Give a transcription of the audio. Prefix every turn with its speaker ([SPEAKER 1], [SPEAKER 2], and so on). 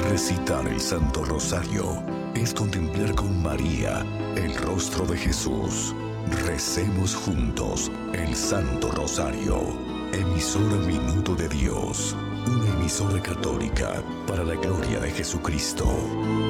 [SPEAKER 1] Recitar el Santo Rosario es contemplar con María el rostro de Jesús. Recemos juntos el Santo Rosario. Emisora Minuto de Dios, una emisora católica para la gloria de Jesucristo.